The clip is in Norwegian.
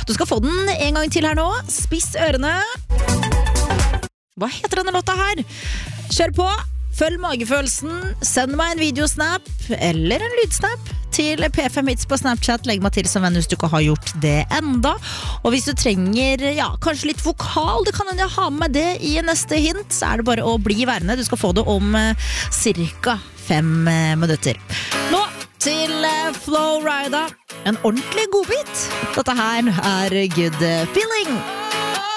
Du skal få den en gang til her nå. Spiss ørene. Hva heter denne låta her? Kjør på, følg magefølelsen, send meg en videosnap eller en lydsnap til P5 Hits på Snapchat. Legg meg til som venn hvis du ikke har gjort det enda. Og hvis du trenger, kanskje litt vokal, det kan jeg ha med det i neste hint, så det bare å bli værende. Du skal få det om cirka 5 minutter. Nå til Flow Rida. En ordentlig godbit. Dette her Good Feeling.